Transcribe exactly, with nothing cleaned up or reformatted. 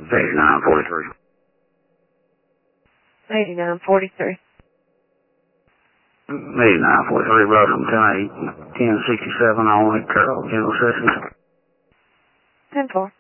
eighty-nine forty-three. eighty-nine forty-three. eighty-nine forty-three, road from ten eight, ten sixty-seven on Carroll, General Sessions. ten four.